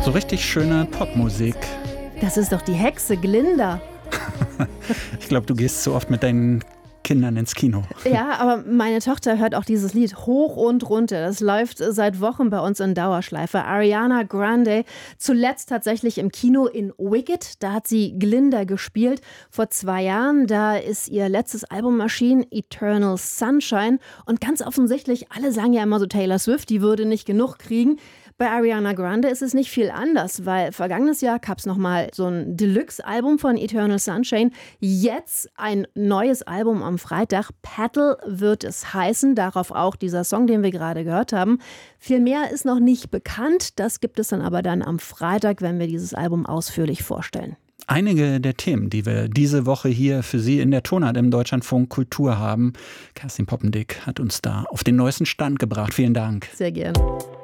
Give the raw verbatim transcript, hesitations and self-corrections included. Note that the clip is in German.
So richtig schöne Popmusik. Das ist doch die Hexe Glinda. Ich glaube, du gehst so oft mit deinen Kindern ins Kino. Ja, aber meine Tochter hört auch dieses Lied hoch und runter. Das läuft seit Wochen bei uns in Dauerschleife. Ariana Grande, zuletzt tatsächlich im Kino in Wicked. Da hat sie Glinda gespielt. Vor zwei Jahren, da ist ihr letztes Album erschienen, Eternal Sunshine. Und ganz offensichtlich, alle sagen ja immer so, Taylor Swift, die würde nicht genug kriegen. Bei Ariana Grande ist es nicht viel anders, weil vergangenes Jahr gab es nochmal so ein Deluxe-Album von Eternal Sunshine. Jetzt ein neues Album am Freitag. Petal wird es heißen. Darauf auch dieser Song, den wir gerade gehört haben. Viel mehr ist noch nicht bekannt. Das gibt es dann aber dann am Freitag, wenn wir dieses Album ausführlich vorstellen. Einige der Themen, die wir diese Woche hier für Sie in der Tonart im Deutschlandfunk Kultur haben. Kerstin Poppendick hat uns da auf den neuesten Stand gebracht. Vielen Dank. Sehr gerne.